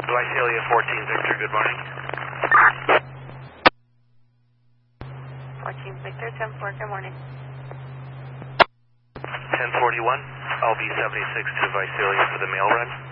Visalia 14 Victor, good morning. 14 Victor, 10-4, good morning. 1041, I'll be 76 to Visalia for the mail run.